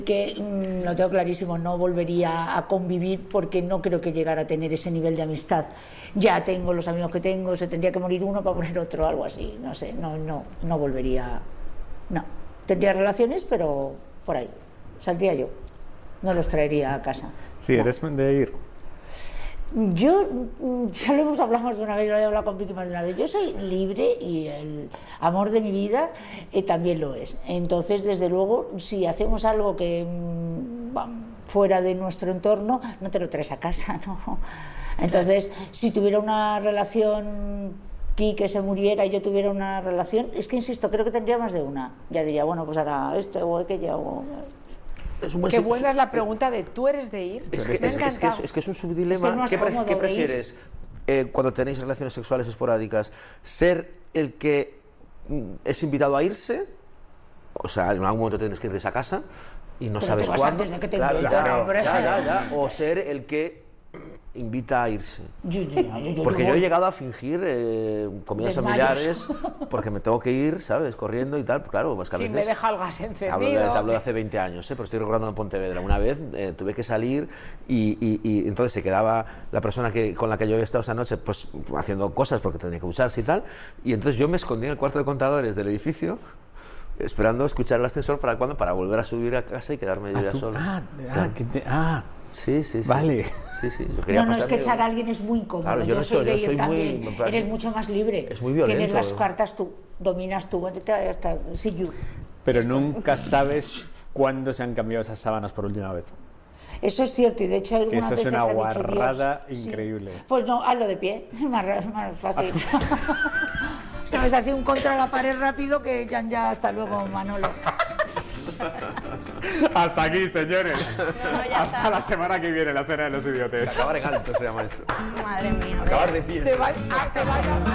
Que lo tengo clarísimo, no volvería a convivir porque no creo que llegara a tener ese nivel de amistad. Ya tengo los amigos que tengo, se tendría que morir uno para poner otro, algo así, no sé, no volvería, no. Tendría relaciones, pero por ahí, saldría yo, no los traería a casa. Sí, No. eres de ir. Yo, ya lo hemos hablado más de una vez, lo he hablado con Vicky más de una vez, yo soy libre y el amor de mi vida también lo es. Entonces, desde luego, si hacemos algo que fuera de nuestro entorno, no te lo traes a casa, ¿no? Entonces, si tuviera una relación, que se muriera y yo tuviera una relación, es que insisto, creo que tendría más de una. Ya diría, bueno, pues ahora esto o aquello o... Qué buena es la pregunta de ¿tú eres de ir? Es que es un subdilema. Es que es más ¿Qué cómodo de prefieres cuando tenéis relaciones sexuales esporádicas? ¿Ser el que es invitado a irse? O sea, en algún momento tienes que ir de esa casa y no Pero sabes te vas cuándo. antes de que te Claro, inviten, claro, hombre. ya. O ser el que invita a irse. Porque yo he llegado a fingir comidas Desmayos. familiares porque me tengo que ir, ¿sabes? Corriendo y tal. Claro, pues que a Sí, veces... me deja el gas Te encendido. hablo de hace 20 años, pero estoy recordando en Pontevedra. Una vez tuve que salir y entonces se quedaba la persona con la que yo había estado esa noche pues haciendo cosas porque tenía que ducharse y tal. Y entonces yo me escondí en el cuarto de contadores del edificio esperando escuchar el ascensor para volver a subir a casa y quedarme yo ya solo. Sí. Vale. Sí, yo quería No, es que pasarme- echar a alguien es muy incómodo. Claro, yo no soy de yo ir soy también. muy... Eres mucho más libre. Es muy violento. Tienes las cartas tú, dominas tú. Sí, you. Pero nunca sabes cuándo se han cambiado esas sábanas por última vez. Eso es cierto, y de hecho algunas eso es veces una te ha dicho, guarrada Dios, increíble. Sí. Pues no, hazlo de pie, más fácil. Sabes, así un contra la pared rápido que ya hasta luego, Manolo. Hasta aquí, señores. No, ya Hasta está. la semana que viene, la cena de los idiotes. Acabar en alto se llama esto. Madre mía. Acabar de pie. Se va a